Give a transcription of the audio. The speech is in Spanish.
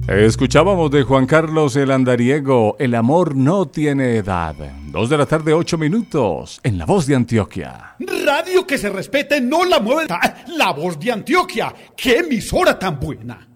Escuchábamos de Juan Carlos el Andariego, El amor no tiene edad. 2 de la tarde, 8 minutos, en La Voz de Antioquia. Radio que se respete, no la mueve. La Voz de Antioquia, qué emisora tan buena.